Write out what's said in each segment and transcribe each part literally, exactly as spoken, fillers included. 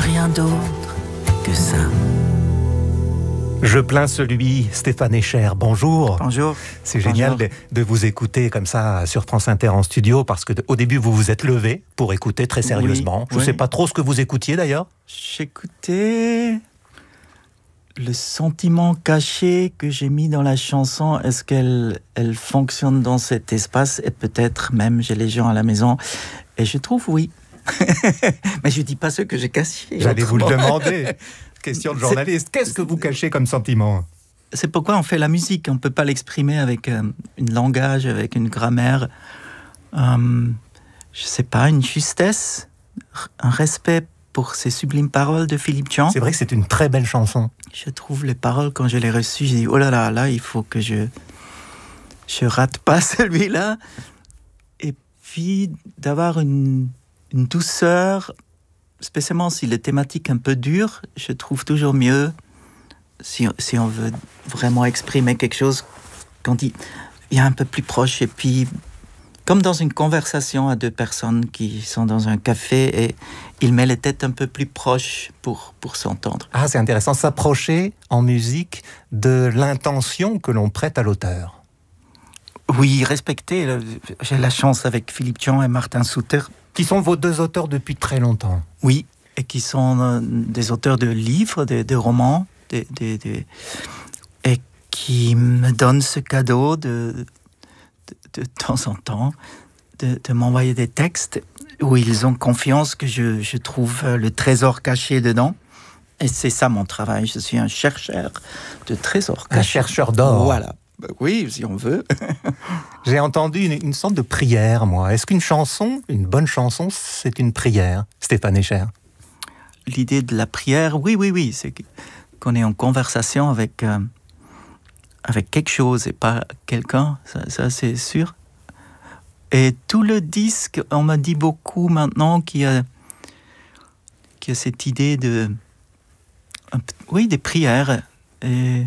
rien d'autre que ça. Je plains celui, Stéphane Escher, bonjour. Bonjour. C'est génial Bonjour. de, de vous écouter comme ça sur France Inter en studio, parce que de, au début vous vous êtes levé pour écouter très sérieusement. Oui, Je ne oui. sais pas trop ce que vous écoutiez d'ailleurs. J'écoutais le sentiment caché que j'ai mis dans la chanson. Est-ce qu'elle elle fonctionne dans cet espace? Et peut-être même j'ai les gens à la maison. Et je trouve oui. Mais je ne dis pas ce que j'ai caché. J'allais vous le autrement. demander. Question de journaliste. Qu'est-ce que vous cachez comme sentiment? C'est pourquoi on fait la musique. On ne peut pas l'exprimer avec euh, un langage, avec une grammaire. Euh, je ne sais pas, une justesse, un respect pour ces sublimes paroles de Philippe Jean. C'est vrai que c'est une très belle chanson. Je trouve les paroles, quand je les reçues, j'ai dit, oh là là, là, il faut que je je rate pas celui-là. Et puis, d'avoir une, une douceur, spécialement si les thématiques un peu dures, je trouve toujours mieux, si, si on veut vraiment exprimer quelque chose, quand il, il y a un peu plus proche. Et puis, comme dans une conversation à deux personnes qui sont dans un café et ils mettent les têtes un peu plus proches pour, pour s'entendre. Ah, c'est intéressant, s'approcher en musique de l'intention que l'on prête à l'auteur. Oui, respecter. J'ai la chance avec Philippe Jean et Martin Souter. Qui sont vos deux auteurs depuis très longtemps. Oui, et qui sont euh, des auteurs de livres, de, de romans, de, de, de, et qui me donnent ce cadeau de, de, de temps en temps de, de m'envoyer des textes où ils ont confiance que je, je trouve le trésor caché dedans. Et c'est ça mon travail. Je suis un chercheur de trésors cachés. Un chercheur d'or. Voilà. Oui, si on veut. J'ai entendu une, une sorte de prière, moi. Est-ce qu'une chanson, une bonne chanson, c'est une prière, Stéphane Escher? L'idée de la prière, oui, oui, oui. C'est qu'on est en conversation avec, euh, avec quelque chose et pas quelqu'un, ça, ça c'est sûr. Et tout le disque, on m'a dit beaucoup maintenant qu'il y a, qu'il y a cette idée de... Oui, des prières. Et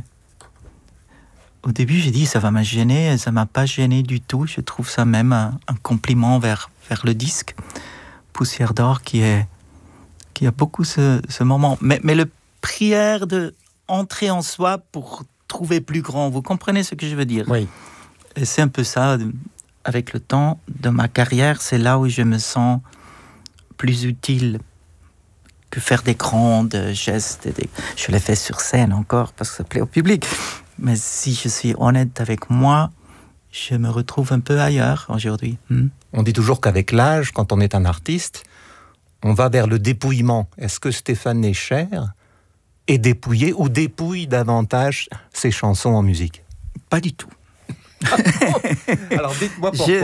au début, j'ai dit, ça va me gêner, et ça ne m'a pas gêné du tout. Je trouve ça même un, un compliment vers, vers le disque Poussière d'or, qui, est, qui a beaucoup ce, ce moment. Mais, mais le prière de entrer en soi pour trouver plus grand, vous comprenez ce que je veux dire? Oui. Et c'est un peu ça, avec le temps de ma carrière, c'est là où je me sens plus utile que faire des grands gestes. Et des... Je les fais sur scène encore, parce que ça plaît au public. Mais si je suis honnête avec moi, je me retrouve un peu ailleurs aujourd'hui. Hmm. On dit toujours qu'avec l'âge, quand on est un artiste, on va vers le dépouillement. Est-ce que Stéphane Escher est dépouillé ou dépouille davantage ses chansons en musique? Pas du tout. Alors dites-moi pourquoi. Je...